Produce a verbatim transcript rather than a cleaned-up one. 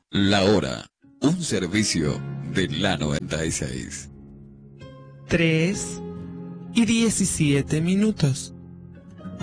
La hora, un servicio de la noventa y seis. Tres y diecisiete minutos.